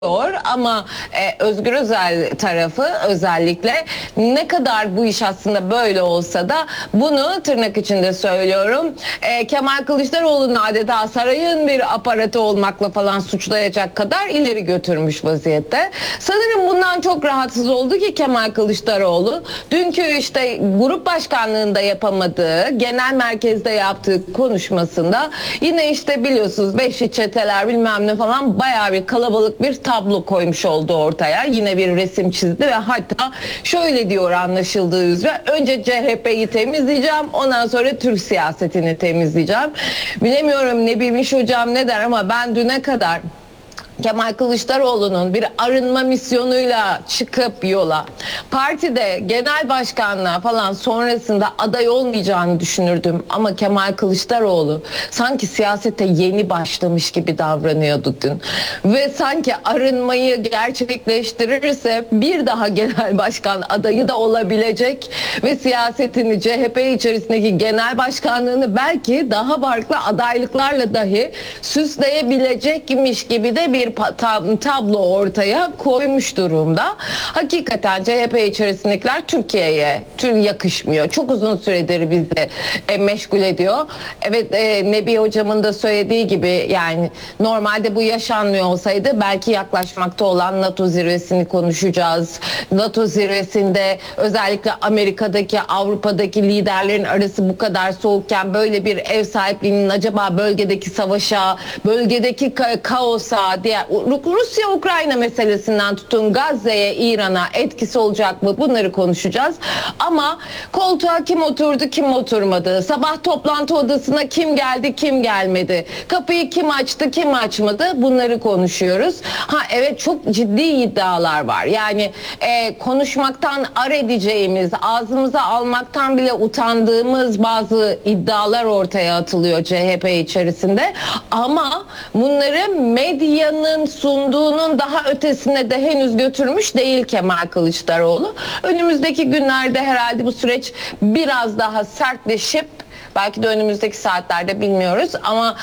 ama Özgür Özel tarafı özellikle ne kadar bu iş aslında böyle olsa da bunu tırnak içinde söylüyorum. Kemal Kılıçdaroğlu'nu adeta sarayın bir aparatı olmakla falan suçlayacak kadar ileri götürmüş vaziyette. Sanırım bundan çok rahatsız oldu ki Kemal Kılıçdaroğlu. Dünkü işte grup başkanlığında yapamadığı, genel merkezde yaptığı konuşmasında yine işte biliyorsunuz beşli çeteler bilmem ne falan bayağı bir kalabalık bir tablo koymuş oldu ortaya. Yine bir resim çizdi ve hatta şöyle diyor anlaşıldığı üzere: önce CHP'yi temizleyeceğim, ondan sonra Türk siyasetini temizleyeceğim. Bilemiyorum ne bilmiş hocam ne der ama ben düne kadar Kemal Kılıçdaroğlu'nun bir arınma misyonuyla çıkıp yola partide genel başkanlığa falan sonrasında aday olmayacağını düşünürdüm. Ama Kemal Kılıçdaroğlu sanki siyasete yeni başlamış gibi davranıyordu dün. Ve sanki arınmayı gerçekleştirirse bir daha genel başkan adayı da olabilecek ve siyasetini, CHP içerisindeki genel başkanlığını belki daha farklı adaylıklarla dahi süsleyebilecekmiş gibi de bir tablo ortaya koymuş durumda. Hakikaten CHP içerisindekiler Türkiye'ye yakışmıyor. Çok uzun süredir bizi meşgul ediyor. Evet, Nebi hocamın da söylediği gibi yani normalde bu yaşanmıyor olsaydı belki yaklaşmakta olan NATO zirvesini konuşacağız. NATO zirvesinde özellikle Amerika'daki, Avrupa'daki liderlerin arası bu kadar soğukken böyle bir ev sahipliğinin acaba bölgedeki savaşa, bölgedeki kaosa, diğer Rusya-Ukrayna meselesinden tutun Gazze'ye, İran'a etkisi olacak mı? Bunları konuşacağız. Ama koltuğa kim oturdu, kim oturmadı? Sabah toplantı odasına kim geldi, kim gelmedi? Kapıyı kim açtı, kim açmadı? Bunları konuşuyoruz. Evet, çok ciddi iddialar var. Yani konuşmaktan ar edeceğimiz, ağzımıza almaktan bile utandığımız bazı iddialar ortaya atılıyor CHP içerisinde. Ama bunları medyanın sunduğunun daha ötesine de henüz götürmüş değil Kemal Kılıçdaroğlu. Önümüzdeki günlerde herhalde bu süreç biraz daha sertleşip belki de önümüzdeki saatlerde bilmiyoruz ama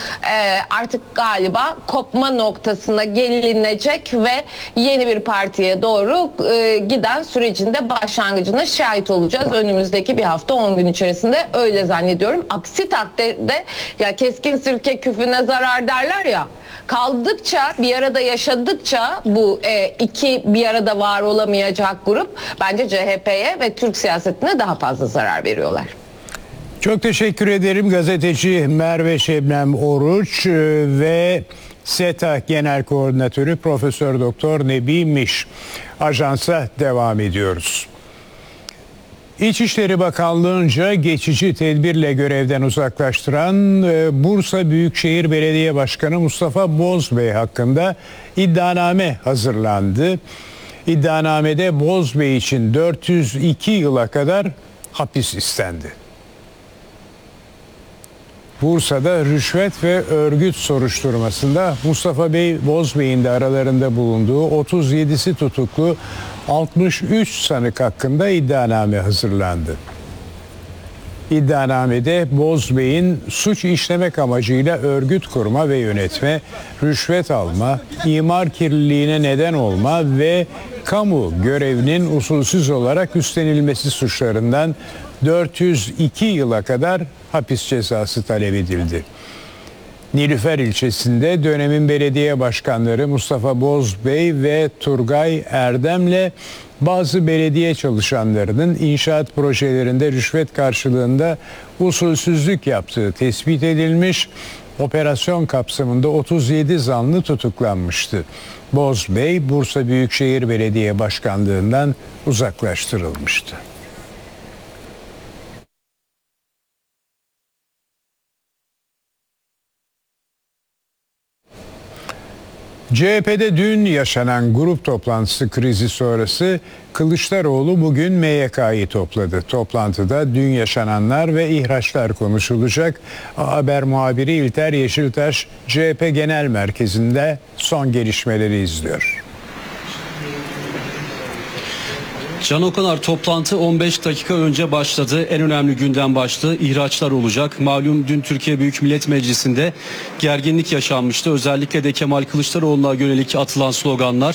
artık galiba kopma noktasına gelinecek ve yeni bir partiye doğru giden sürecinde başlangıcına şahit olacağız. Önümüzdeki bir hafta 10 gün içerisinde öyle zannediyorum. Aksi takdirde ya keskin sirke küfüne zarar derler ya. Kaldıkça, bir arada yaşadıkça bu iki bir arada var olamayacak grup bence CHP'ye ve Türk siyasetine daha fazla zarar veriyorlar. Çok teşekkür ederim gazeteci Merve Şebnem Oruç ve SETA Genel Koordinatörü Profesör Doktor Nebi Miş. Ajansa devam ediyoruz. İçişleri Bakanlığı'nca geçici tedbirle görevden uzaklaştıran Bursa Büyükşehir Belediye Başkanı Mustafa Bozbey hakkında iddianame hazırlandı. İddianamede Bozbey için 402 yıla kadar hapis istendi. Bursa'da rüşvet ve örgüt soruşturmasında Mustafa Bozbey'in de aralarında bulunduğu 37'si tutuklu 63 sanık hakkında iddianame hazırlandı. İddianamede Bozbey'in suç işlemek amacıyla örgüt kurma ve yönetme, rüşvet alma, imar kirliliğine neden olma ve kamu görevinin usulsüz olarak üstlenilmesi suçlarından 402 yıla kadar hapis cezası talep edildi. Nilüfer ilçesinde dönemin belediye başkanları Mustafa Bozbey ve Turgay Erdem'le bazı belediye çalışanlarının inşaat projelerinde rüşvet karşılığında usulsüzlük yaptığı tespit edilmiş. Operasyon kapsamında 37 zanlı tutuklanmıştı. Bozbey, Bursa Büyükşehir Belediye Başkanlığı'ndan uzaklaştırılmıştı. CHP'de dün yaşanan grup toplantısı krizi sonrası Kılıçdaroğlu bugün MYK'yı topladı. Toplantıda dün yaşananlar ve ihraçlar konuşulacak. Haber muhabiri İlter Yeşiltaş CHP Genel Merkezi'nde son gelişmeleri izliyor. Can Okanar, toplantı 15 dakika önce başladı. En önemli gündem başlığı ihraçlar olacak. Malum dün Türkiye Büyük Millet Meclisi'nde gerginlik yaşanmıştı. Özellikle de Kemal Kılıçdaroğlu'na yönelik atılan sloganlar